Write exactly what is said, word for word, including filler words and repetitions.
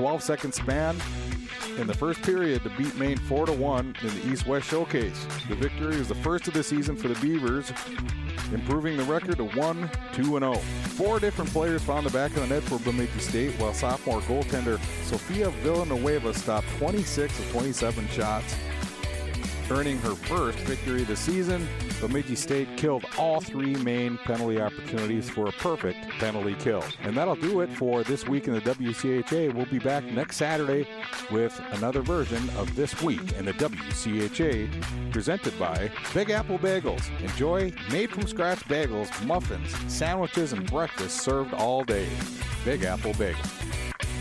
twelve-second span in the first period to beat Maine four to one in the East-West Showcase. The victory is the first of the season for the Beavers, improving the record to one two and oh. Four different players found the back of the net for Bemidji State, while sophomore goaltender Sofia Villanueva stopped twenty-six of twenty-seven shots, earning her first victory of the season. Bemidji State killed all three main penalty opportunities for a perfect penalty kill. And that'll do it for this week in the W C H A. We'll be back next Saturday with another version of This Week in the W C H A, presented by Big Apple Bagels. Enjoy made-from-scratch bagels, muffins, sandwiches, and breakfast served all day. Big Apple Bagels.